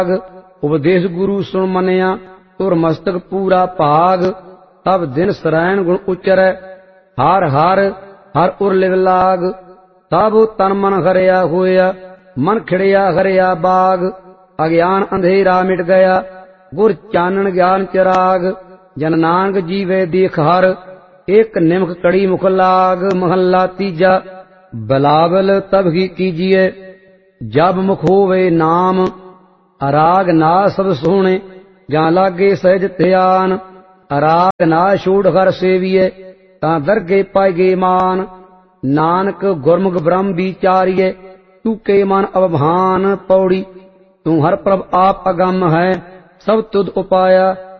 उपदेश गुरु सुन मनिया तुर मस्तक पूरा भाग। तब दिन सरैन गुण उचरै हर हर हर उर लिव लाग। तब तन मन हरिया होया मन खिड़िया हरिया बाग। अज्ञान अंधेरा मिट गया गुर चानन ज्ञान चिराग। जन नानक जीवे देख हर एक निमक कड़ी मुख लाग। महला तीजा बिलावल तब ही कीजिए जब मुख होवे नाम। अराग ना सब सोने जा लागे सहज ध्यान। अराग ना छोड़ हर सेविए ता दरगे पाएगे मान। नानक गुरमुख ब्रह्म विचारिए तू के मन अवभान। पौड़ी तू हर प्रभ आप अगम है सब तुद उपाया